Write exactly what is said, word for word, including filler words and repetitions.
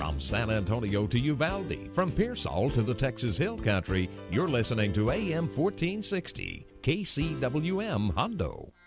From San Antonio to Uvalde, from Pearsall to the Texas Hill Country, you're listening to A M fourteen sixty, K C W M Hondo.